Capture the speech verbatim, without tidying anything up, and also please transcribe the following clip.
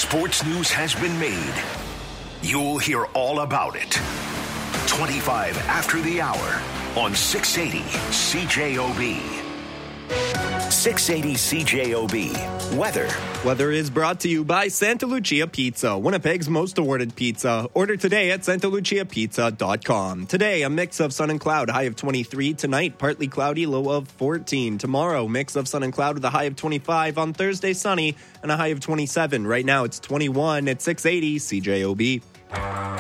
sports news has been made, you'll hear all about it. twenty-five after the hour on six eighty C J O B. six eighty C J O B. Weather. Weather is brought to you by Santa Lucia Pizza, Winnipeg's most awarded pizza. Order today at santa lucia pizza dot com. Today, a mix of sun and cloud, high of twenty-three. Tonight, partly cloudy, low of fourteen. Tomorrow, mix of sun and cloud with a high of twenty-five. On Thursday, sunny and a high of twenty-seven. Right now, it's twenty-one at six eighty C J O B.